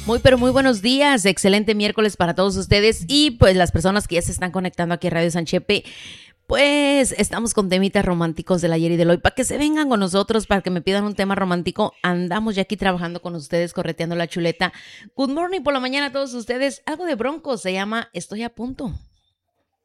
Muy, pero muy buenos días. Excelente miércoles para todos ustedes y pues las personas que ya se están conectando aquí a Radio Sanchepe. Pues estamos con temitas románticos del ayer y del hoy. Para que se vengan con nosotros, para que me pidan un tema romántico. Andamos ya aquí trabajando con ustedes, correteando la chuleta. Good morning por la mañana a todos ustedes. Algo de Broncos se llama Estoy a punto.